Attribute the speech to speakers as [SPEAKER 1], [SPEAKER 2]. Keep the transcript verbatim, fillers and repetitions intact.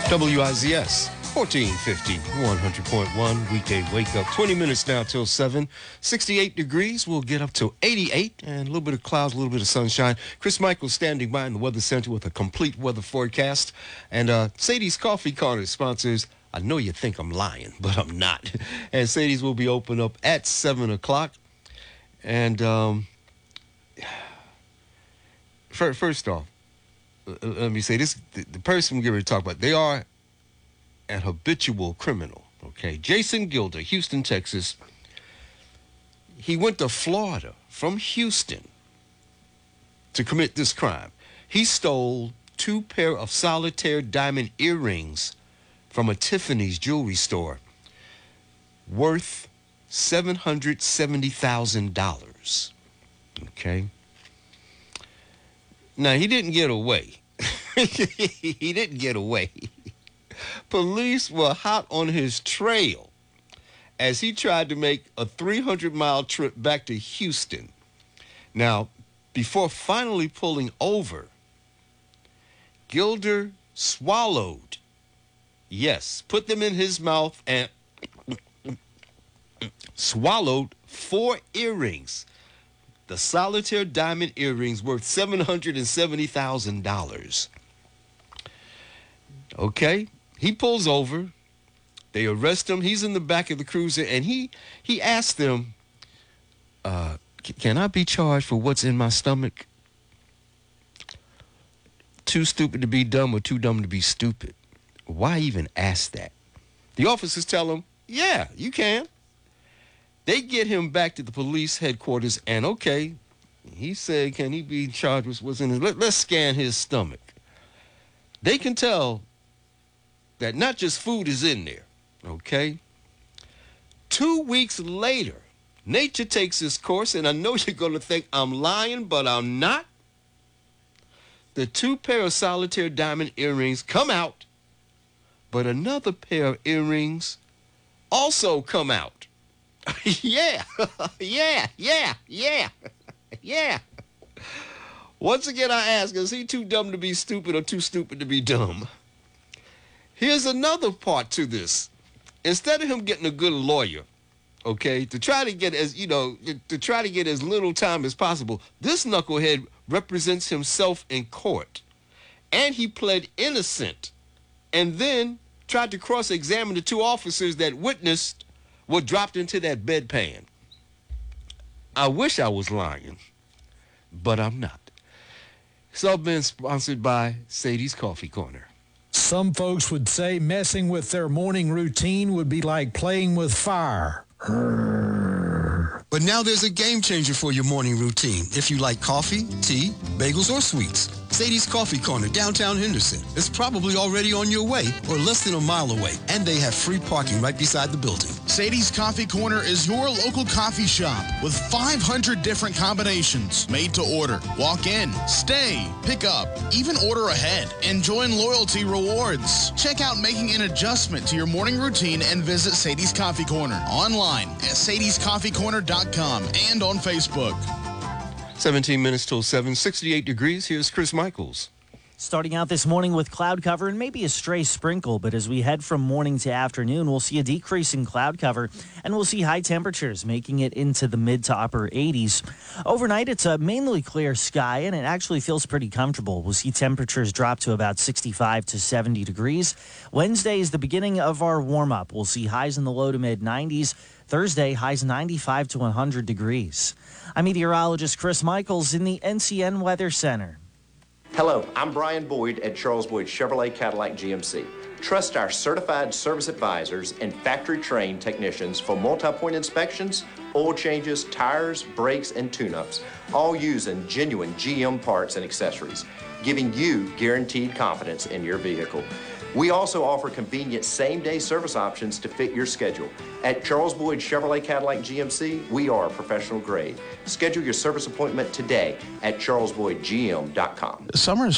[SPEAKER 1] W I Z S, fourteen fifty, one hundred point one, weekday wake up. twenty minutes now till seven. sixty-eight degrees. We'll get up to eighty-eight and a little bit of clouds, a little bit of sunshine. Chris Michaels standing by in the Weather Center with a complete weather forecast. And uh, Sadie's Coffee Corner sponsors. I know you think I'm lying, but I'm not. And Sadie's will be open up at seven o'clock. And um, first off, let me say this, the, the person we're going to talk about, they are an habitual criminal, okay? Jason Gilder, Houston, Texas. He went to Florida from Houston to commit this crime. He stole two pair of solitaire diamond earrings from a Tiffany's jewelry store worth seven hundred seventy thousand dollars, okay? Now, he didn't get away. he didn't get away. Police were hot on his trail as he tried to make a three hundred mile trip back to Houston. Now, before finally pulling over, Gilder swallowed, yes, put them in his mouth and swallowed four earrings. The solitaire diamond earrings worth seven hundred seventy thousand dollars. Okay, he pulls over. They arrest him. He's in the back of the cruiser, and he he asked them, uh, can I be charged for what's in my stomach? Too stupid to be dumb or too dumb to be stupid? Why even ask that? The officers tell him, yeah, you can. They get him back to the police headquarters, and okay, he said, can he be charged with what's in his, let, let's scan his stomach. They can tell that not just food is in there, okay? Two weeks later, nature takes its course, and I know you're going to think I'm lying, but I'm not. The two pair of solitaire diamond earrings come out, but another pair of earrings also come out. yeah, yeah, yeah, yeah, yeah. Once again, I ask, is he too dumb to be stupid or too stupid to be dumb? Here's another part to this. Instead of him getting a good lawyer, okay, to try to get as, you know, to try to get as little time as possible, this knucklehead represents himself in court. And he pled innocent and then tried to cross-examine the two officers that witnessed what dropped into that bedpan. I wish I was lying, but I'm not. It's all been sponsored by Sadie's Coffee Corner.
[SPEAKER 2] Some folks would say messing with their morning routine would be like playing with fire.
[SPEAKER 3] But now there's a game changer for your morning routine. If you like coffee, tea, bagels, or sweets, Sadie's Coffee Corner, downtown Henderson, is probably already on your way or less than a mile away, and they have free parking right beside the building.
[SPEAKER 4] Sadie's Coffee Corner is your local coffee shop with five hundred different combinations made to order. Walk in, stay, pick up, even order ahead, and join loyalty rewards. Check out making an adjustment to your morning routine and visit Sadie's Coffee Corner online at sadies coffee corner dot com and on Facebook.
[SPEAKER 1] seventeen minutes till seven, sixty-eight degrees. Here's Chris Michaels.
[SPEAKER 5] Starting out this morning with cloud cover and maybe a stray sprinkle, but as we head from morning to afternoon, we'll see a decrease in cloud cover, and we'll see high temperatures making it into the mid to upper eighties. Overnight, it's a mainly clear sky, and it actually feels pretty comfortable. We'll see temperatures drop to about sixty-five to seventy degrees. Wednesday is the beginning of our warm-up. We'll see highs in the low to mid nineties. Thursday, highs ninety-five to one hundred degrees. I'm meteorologist Chris Michaels in the N C N Weather Center.
[SPEAKER 6] Hello, I'm Brian Boyd at Charles Boyd Chevrolet Cadillac G M C. Trust our certified service advisors and factory-trained technicians for multi-point inspections, oil changes, tires, brakes, and tune-ups, all using genuine G M parts and accessories, giving you guaranteed confidence in your vehicle. We also offer convenient same-day service options to fit your schedule. At Charles Boyd Chevrolet Cadillac G M C, we are professional grade. Schedule your service appointment today at charles boyd g m dot com.
[SPEAKER 4] Summer is